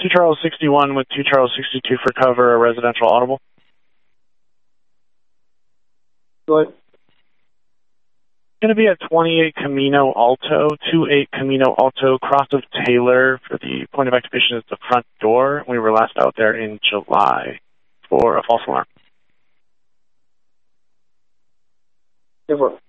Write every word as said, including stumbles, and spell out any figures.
two Charles sixty-one with two Charles sixty-two for cover, a residential audible. Go ahead. Going to be a twenty-eight Camino Alto, twenty-eight Camino Alto, cross of Taylor for the point of activation is the front door. We were last out there in July for a false alarm. Never.